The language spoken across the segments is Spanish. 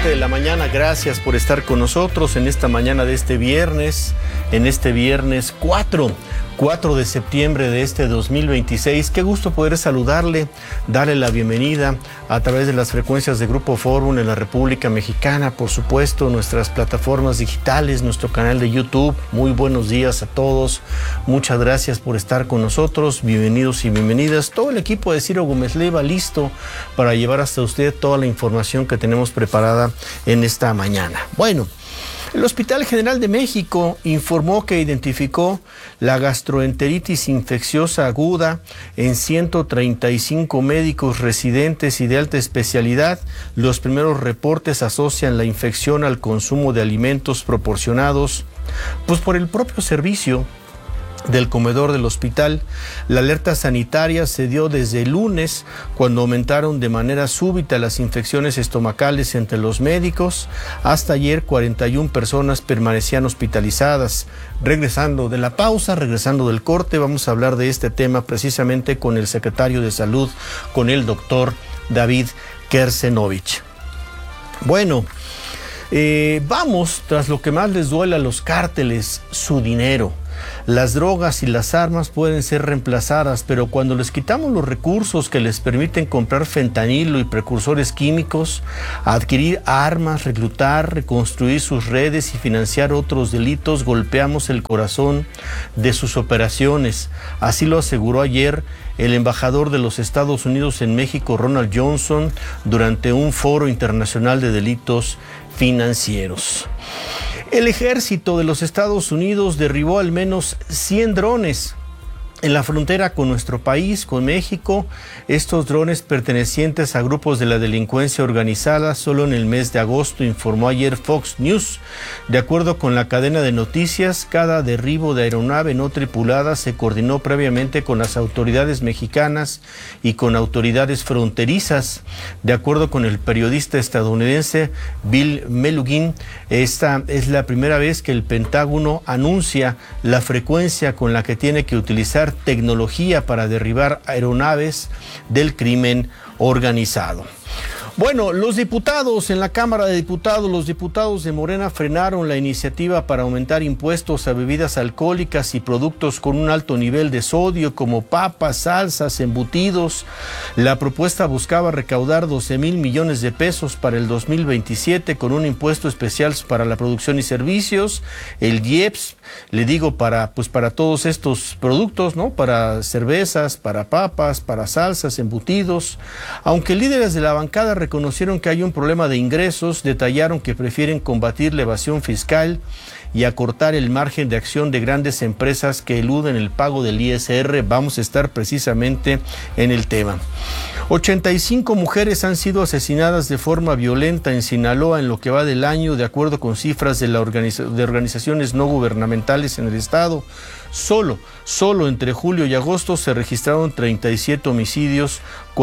7 de la mañana. Gracias por estar con nosotros en esta mañana de este viernes, en este viernes 4 de septiembre de este 2026. Qué gusto poder saludarle, darle la bienvenida a través de las frecuencias de Grupo Fórmula en la República Mexicana, por supuesto, nuestras plataformas digitales, nuestro canal de YouTube. Muy buenos días a todos. Muchas gracias por estar con nosotros. Bienvenidos y bienvenidas. Todo el equipo de Ciro Gómez Leiva listo para llevar hasta usted toda la información que tenemos preparada en esta mañana. Bueno, el Hospital General de México informó que identificó la gastroenteritis infecciosa aguda en 135 médicos residentes y de alta especialidad. Los primeros reportes asocian la infección al consumo de alimentos proporcionados por el propio servicio del comedor del hospital. La alerta sanitaria se dio desde el lunes, cuando aumentaron de manera súbita las infecciones estomacales entre los médicos. Hasta ayer 41 personas permanecían hospitalizadas. Regresando de la pausa, regresando del corte, vamos a hablar de este tema precisamente con el secretario de Salud, con el doctor David Kersenovich. Bueno, vamos tras lo que más les duele a los cárteles: su dinero. Las drogas y las armas pueden ser reemplazadas, pero cuando les quitamos los recursos que les permiten comprar fentanilo y precursores químicos, adquirir armas, reclutar, reconstruir sus redes y financiar otros delitos, golpeamos el corazón de sus operaciones. Así lo aseguró ayer el embajador de los Estados Unidos en México, Ronald Johnson, durante un foro internacional de delitos financieros. El ejército de los Estados Unidos derribó al menos 100 drones en la frontera con nuestro país, con México. Estos drones pertenecientes a grupos de la delincuencia organizada solo en el mes de agosto, informó ayer Fox News. De acuerdo con la cadena de noticias, cada derribo de aeronave no tripulada se coordinó previamente con las autoridades mexicanas y con autoridades fronterizas. De acuerdo con el periodista estadounidense Bill Melugin, esta es la primera vez que el Pentágono anuncia la frecuencia con la que tiene que utilizar tecnología para derribar aeronaves del crimen organizado. Bueno, los diputados en la Cámara de Diputados, los diputados de Morena frenaron la iniciativa para aumentar impuestos a bebidas alcohólicas y productos con un alto nivel de sodio como papas, salsas, embutidos. La propuesta buscaba recaudar 12,000 millones de pesos para el 2027 con un impuesto especial para la producción y servicios, el IEPS, le digo, para todos estos productos, ¿no? Para cervezas, para papas, para salsas, embutidos. Aunque líderes de la bancada reconocieron que hay un problema de ingresos, detallaron que prefieren combatir la evasión fiscal y acortar el margen de acción de grandes empresas que eluden el pago del ISR. Vamos a estar precisamente en el tema. 85 mujeres han sido asesinadas de forma violenta en Sinaloa en lo que va del año, de acuerdo con cifras de organizaciones no gubernamentales en el estado. Solo entre julio y agosto se registraron 37 homicidios,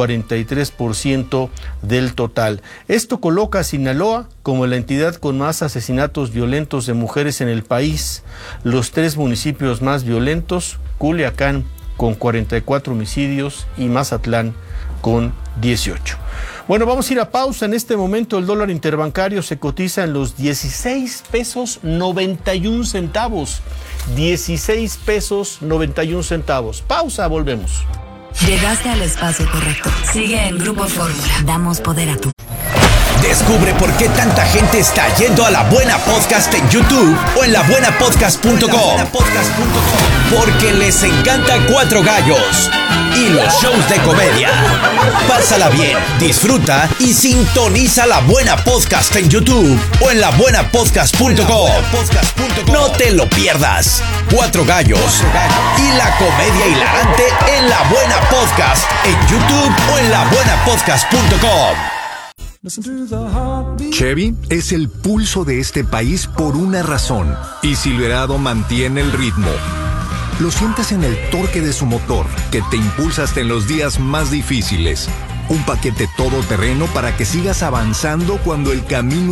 43% del total. Esto coloca a Sinaloa como la entidad con más asesinatos violentos de mujeres en el país. Los 3 municipios más violentos: Culiacán con 44 homicidios y Mazatlán con 18. Bueno, vamos a ir a pausa. En este momento el dólar interbancario se cotiza en los 16 pesos 91 centavos. 16 pesos 91 centavos. Pausa, volvemos. Llegaste al espacio correcto. Sigue en Grupo Fórmula. Damos poder a tu... Descubre por qué tanta gente está yendo a La Buena Podcast en YouTube o en labuenapodcast.com. Porque les encanta Cuatro Gallos y los shows de comedia. Pásala bien, disfruta y sintoniza La Buena Podcast en YouTube o en labuenapodcast.com. No te lo pierdas. Cuatro Gallos y la comedia hilarante en La Buena Podcast en YouTube o en labuenapodcast.com. Chevy es el pulso de este país por una razón, y Silverado mantiene el ritmo. Lo sientes en el torque de su motor, que te impulsa hasta en los días más difíciles. Un paquete todoterreno para que sigas avanzando cuando el camino es cuesta arriba. Y cajas de carga resistentes que aguantan de todo.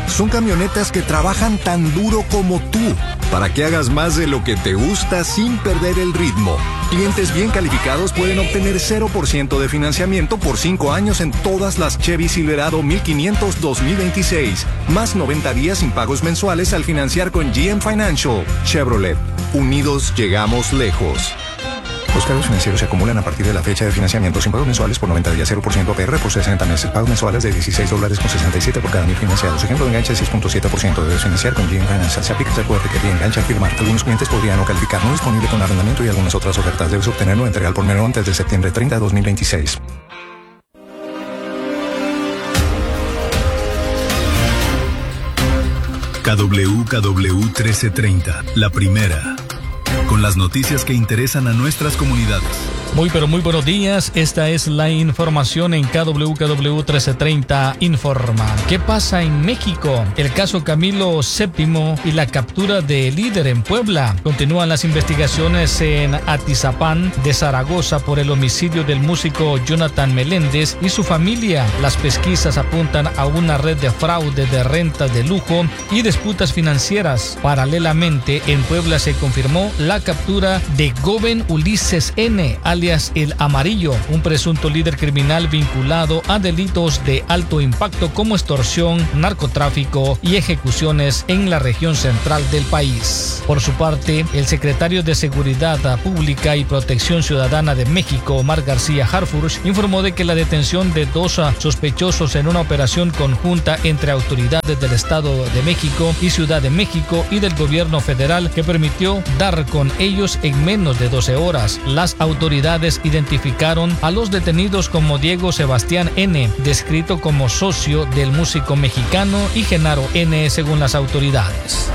Son camionetas que trabajan tan duro como tú, para que hagas más de lo que te gusta sin perder el ritmo. Clientes bien calificados pueden obtener 0% de financiamiento por 5 años en todas las Chevy Silverado 1500 2026, más 90 días sin pagos mensuales al financiar con GM Financial. Chevrolet, unidos llegamos lejos. Los cargos financieros se acumulan a partir de la fecha de financiamiento sin pagos mensuales por 90 días, 0% APR por 60 meses. Pagos mensuales de $16.67 por cada 1000 financiados. Ejemplo de enganche 6.7%. Debes financiar con GM Financial. Se aplica el recuerdo que engancha al firmar. Algunos clientes podrían no calificar. No disponible con arrendamiento y algunas otras ofertas. Debes obtenerlo entrega al por menor antes de septiembre 30 de 2026. KWKW 1330, la primera. Con las noticias que interesan a nuestras comunidades. Muy pero muy buenos días, esta es la información en KWKW 1330 Informa. ¿Qué pasa en México? El caso Camilo VII y la captura de líder en Puebla. Continúan las investigaciones en Atizapán de Zaragoza por el homicidio del músico Jonathan Meléndez y su familia. Las pesquisas apuntan a una red de fraude de rentas de lujo y disputas financieras. Paralelamente, en Puebla se confirmó la captura de Goben Ulises N., alias El Amarillo, un presunto líder criminal vinculado a delitos de alto impacto como extorsión, narcotráfico y ejecuciones en la región central del país. Por su parte, el secretario de Seguridad Pública y Protección Ciudadana de México, Omar García Harfuch, informó de que la detención de 2 sospechosos en una operación conjunta entre autoridades del Estado de México y Ciudad de México y del gobierno federal que permitió dar con ellos en menos de 12 horas. Las autoridades identificaron a los detenidos como Diego Sebastián N., descrito como socio del músico mexicano, y Genaro N., según las autoridades.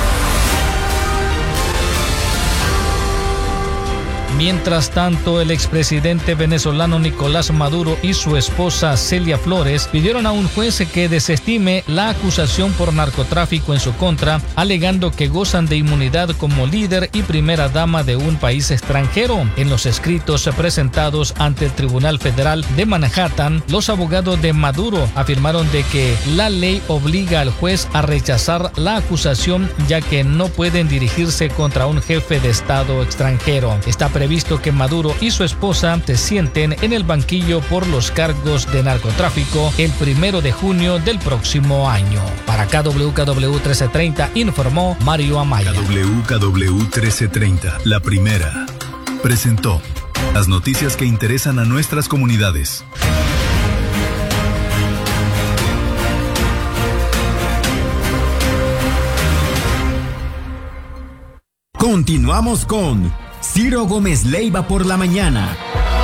Mientras tanto, el expresidente venezolano Nicolás Maduro y su esposa Celia Flores pidieron a un juez que desestime la acusación por narcotráfico en su contra, alegando que gozan de inmunidad como líder y primera dama de un país extranjero. En los escritos presentados ante el Tribunal Federal de Manhattan, los abogados de Maduro afirmaron de que la ley obliga al juez a rechazar la acusación, ya que no pueden dirigirse contra un jefe de Estado extranjero. Está previsto que Maduro y su esposa se sienten en el banquillo por los cargos de narcotráfico el 1 de junio del próximo año. Para KWKW 1330 informó Mario Amaya. KWKW 1330, la primera, presentó las noticias que interesan a nuestras comunidades. Continuamos con Ciro Gómez Leiva por la mañana.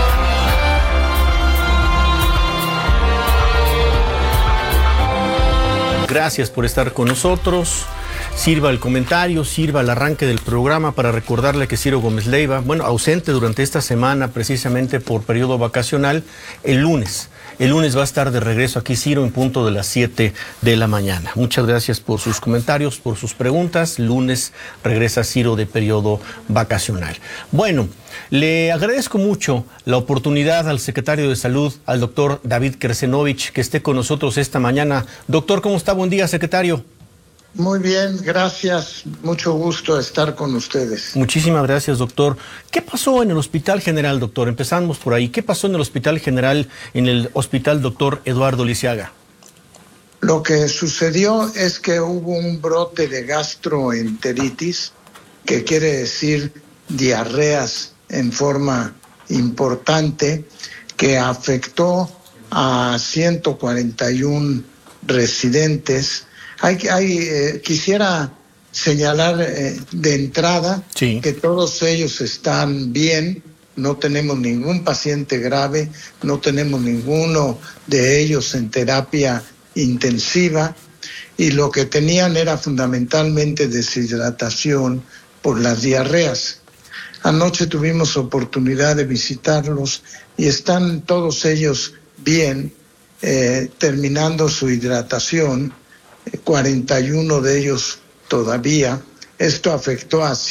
Gracias por estar con nosotros. Sirva el comentario, sirva el arranque del programa para recordarle que Ciro Gómez Leiva, ausente durante esta semana precisamente por periodo vacacional, el lunes va a estar de regreso aquí Ciro en punto de las 7 de la mañana. Muchas gracias por sus comentarios, por sus preguntas. Lunes regresa Ciro de periodo vacacional. Bueno, le agradezco mucho la oportunidad al secretario de Salud, al doctor David Krecenovich, que esté con nosotros esta mañana. Doctor, ¿cómo está? Buen día, secretario. Muy bien, gracias. Mucho gusto estar con ustedes. Muchísimas gracias, doctor. ¿Qué pasó en el Hospital General, doctor? Empezamos por ahí. ¿Qué pasó en el Hospital General, en el Hospital Dr. Eduardo Lisiaga? Lo que sucedió es que hubo un brote de gastroenteritis, que quiere decir diarreas en forma importante, que afectó a 141 residentes. Quisiera señalar de entrada que todos ellos están bien, no tenemos ningún paciente grave, no tenemos ninguno de ellos en terapia intensiva, y lo que tenían era fundamentalmente deshidratación por las diarreas. Anoche tuvimos oportunidad de visitarlos y están todos ellos bien, terminando su hidratación. 41 de ellos todavía. Esto afectó a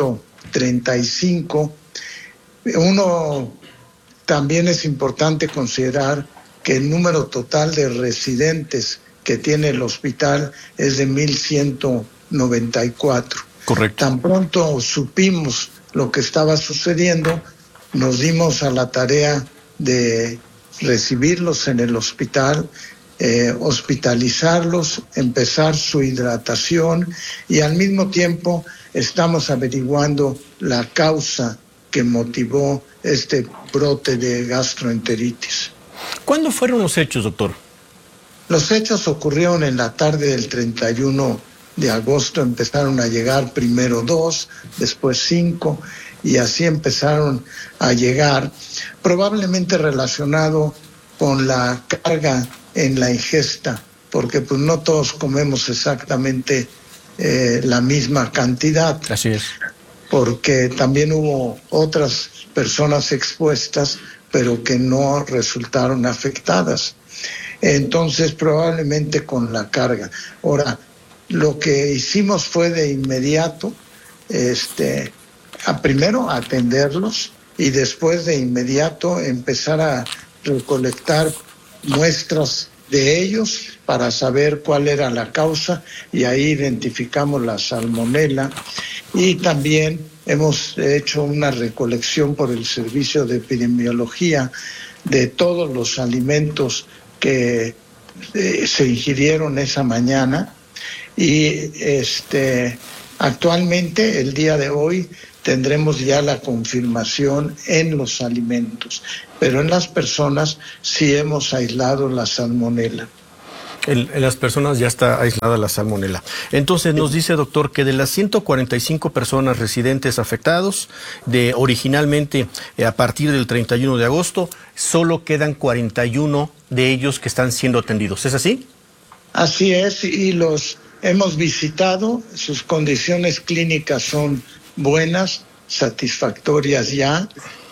135. También es importante considerar que el número total de residentes que tiene el hospital es de 1,194. Correcto. Tan pronto supimos lo que estaba sucediendo, nos dimos a la tarea de recibirlos en el hospital, hospitalizarlos, empezar su hidratación y al mismo tiempo estamos averiguando la causa que motivó este brote de gastroenteritis. ¿Cuándo fueron los hechos, doctor? Los hechos ocurrieron en la tarde del 31 de agosto, empezaron a llegar primero 2, después 5 y así empezaron a llegar, probablemente relacionado con la carga en la ingesta, porque pues no todos comemos exactamente la misma cantidad. Así es. Porque también hubo otras personas expuestas, pero que no resultaron afectadas. Entonces, probablemente con la carga. Ahora, lo que hicimos fue de inmediato, primero atenderlos y después de inmediato empezar a recolectar muestras de ellos para saber cuál era la causa y ahí identificamos la salmonela y también hemos hecho una recolección por el Servicio de Epidemiología de todos los alimentos que se ingirieron esa mañana y actualmente el día de hoy tendremos ya la confirmación en los alimentos, pero en las personas sí hemos aislado la salmonela. En las personas ya está aislada la salmonela. Entonces nos dice, doctor, que de las 145 personas residentes afectados, originalmente a partir del 31 de agosto, solo quedan 41 de ellos que están siendo atendidos. ¿Es así? Así es, y los hemos visitado, sus condiciones clínicas son buenas, satisfactorias ya,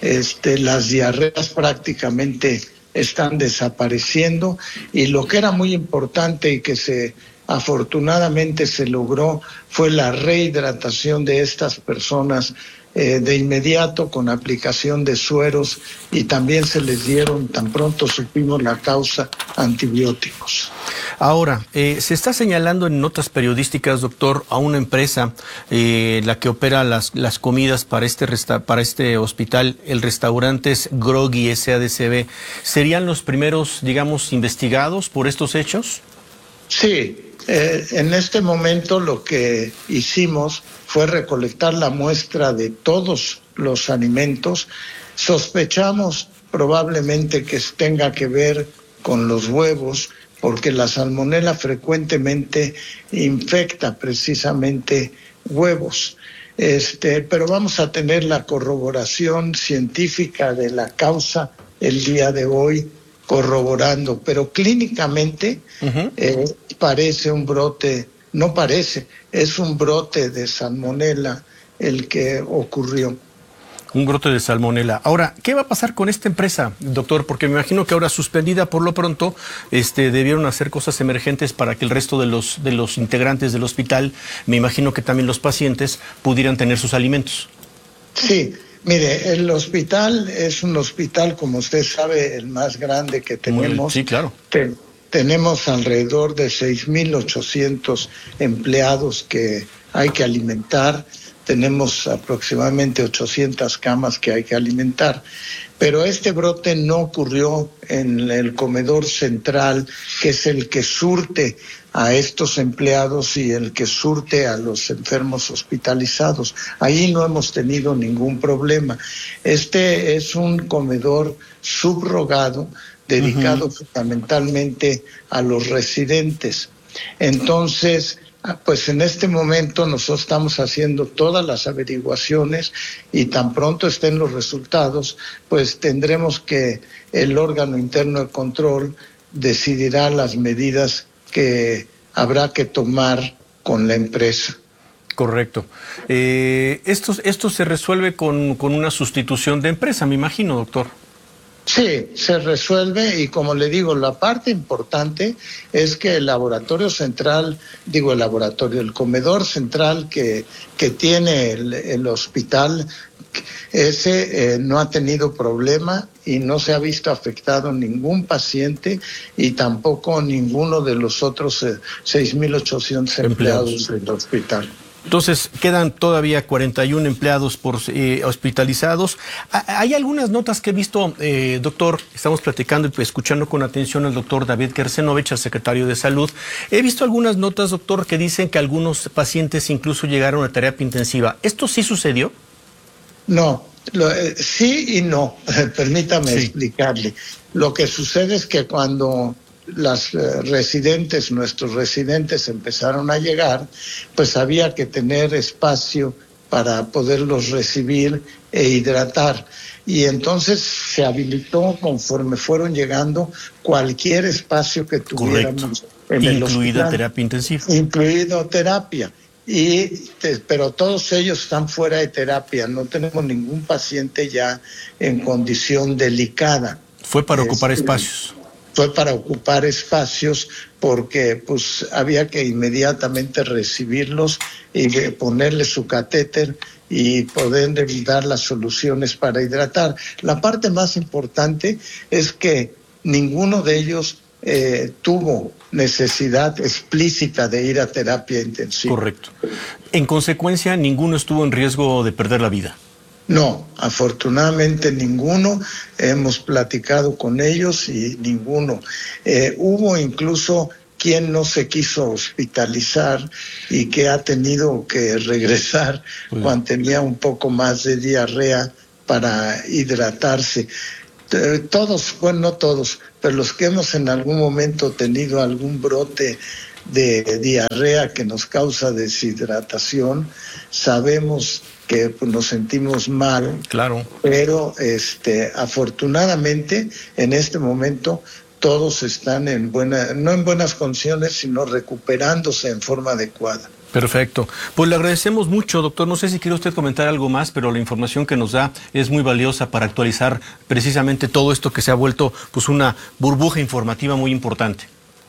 las diarreas prácticamente están desapareciendo y lo que era muy importante y que afortunadamente se logró fue la rehidratación de estas personas de inmediato con aplicación de sueros y también se les dieron, tan pronto supimos la causa, antibióticos. Ahora, se está señalando en notas periodísticas, doctor, a una empresa, la que opera las comidas para este hospital, el restaurante es Groggy SADCB. ¿Serían los primeros, digamos, investigados por estos hechos? Sí, en este momento lo que hicimos fue recolectar la muestra de todos los alimentos. Sospechamos probablemente que tenga que ver con los huevos, porque la salmonela frecuentemente infecta precisamente huevos. Pero vamos a tener la corroboración científica de la causa el día de hoy corroborando, pero clínicamente parece un brote, no parece, es un brote de salmonela el que ocurrió. Un brote de salmonela. Ahora, ¿qué va a pasar con esta empresa, doctor? Porque me imagino que ahora suspendida por lo pronto, debieron hacer cosas emergentes para que el resto de los integrantes del hospital, me imagino que también los pacientes, pudieran tener sus alimentos. Sí, mire, el hospital es un hospital, como usted sabe, el más grande que tenemos. Sí, claro. Tenemos alrededor de 6,800 empleados que hay que alimentar. Tenemos aproximadamente 800 camas que hay que alimentar. Pero este brote no ocurrió en el comedor central, que es el que surte a estos empleados y el que surte a los enfermos hospitalizados. Ahí no hemos tenido ningún problema. Este es un comedor subrogado dedicado fundamentalmente a los residentes. Entonces, pues en este momento nosotros estamos haciendo todas las averiguaciones y tan pronto estén los resultados, pues tendremos que el órgano interno de control decidirá las medidas que habrá que tomar con la empresa. Correcto. Esto se resuelve con una sustitución de empresa, me imagino, doctor. Sí, se resuelve y como le digo, la parte importante es que el comedor central que tiene el hospital, ese no ha tenido problema y no se ha visto afectado ningún paciente y tampoco ninguno de los otros 6,800 empleados del hospital. Entonces, quedan todavía 41 empleados hospitalizados. Hay algunas notas que he visto, doctor, estamos platicando y escuchando con atención al doctor David Kersenovich, al secretario de Salud. He visto algunas notas, doctor, que dicen que algunos pacientes incluso llegaron a terapia intensiva. ¿Esto sí sucedió? No, sí y no. Permítame explicarle. Lo que sucede es que cuando nuestros residentes empezaron a llegar, pues había que tener espacio para poderlos recibir e hidratar. Y entonces se habilitó conforme fueron llegando cualquier espacio que tuviéramos en el hospital. Incluida terapia intensiva. Incluido terapia. Pero todos ellos están fuera de terapia. No tenemos ningún paciente ya en condición delicada. Fue para ocupar espacios. Fue para ocupar espacios porque pues había que inmediatamente recibirlos y ponerle su catéter y poder dar las soluciones para hidratar. La parte más importante es que ninguno de ellos tuvo necesidad explícita de ir a terapia intensiva. Correcto. En consecuencia, ninguno estuvo en riesgo de perder la vida. No, afortunadamente ninguno. Hemos platicado con ellos y ninguno. Hubo incluso quien no se quiso hospitalizar y que ha tenido que regresar cuando tenía un poco más de diarrea para hidratarse. Todos, bueno, no todos, pero los que hemos en algún momento tenido algún brote de diarrea que nos causa deshidratación, sabemos que pues, nos sentimos mal. Claro. Pero afortunadamente en este momento todos están no en buenas condiciones, sino recuperándose en forma adecuada. Perfecto. Pues le agradecemos mucho, doctor. No sé si quiere usted comentar algo más, pero la información que nos da es muy valiosa para actualizar precisamente todo esto que se ha vuelto pues una burbuja informativa muy importante.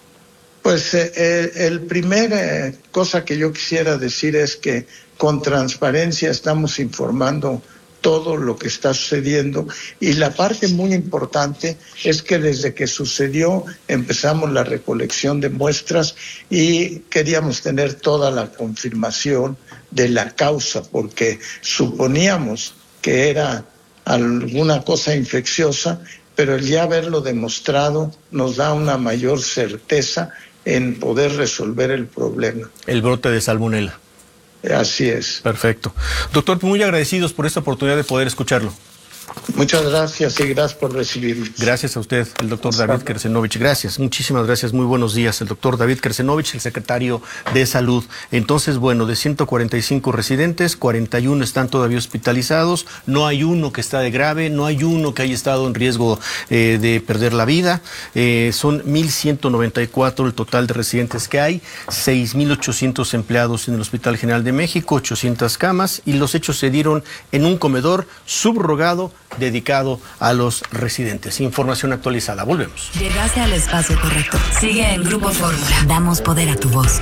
Pues el primer cosa que yo quisiera decir es que con transparencia estamos informando todo lo que está sucediendo y la parte muy importante es que desde que sucedió empezamos la recolección de muestras y queríamos tener toda la confirmación de la causa porque suponíamos que era alguna cosa infecciosa, pero el ya haberlo demostrado nos da una mayor certeza en poder resolver el problema. El brote de salmonela. Así es. Perfecto. Doctor, muy agradecidos por esta oportunidad de poder escucharlo. Muchas gracias y gracias por recibirme. Gracias a usted, el doctor David Kersenovich. Gracias, muchísimas gracias. Muy buenos días, el doctor David Kersenovich, el secretario de Salud. Entonces, bueno, de 145 residentes, 41 están todavía hospitalizados. No hay uno que está de grave, no hay uno que haya estado en riesgo de perder la vida. Son 1,194 el total de residentes que hay, 6,800 empleados en el Hospital General de México, 800 camas, y los hechos se dieron en un comedor subrogado dedicado a los residentes. Información actualizada. Volvemos. Llegaste al espacio correcto. Sigue en Grupo Fórmula. Damos poder a tu voz.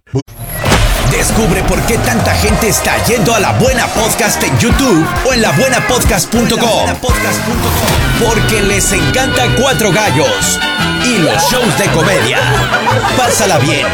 Descubre por qué tanta gente está yendo a La Buena Podcast en YouTube o en labuenapodcast.com. Porque les encanta Cuatro Gallos y los shows de comedia. Pásala bien.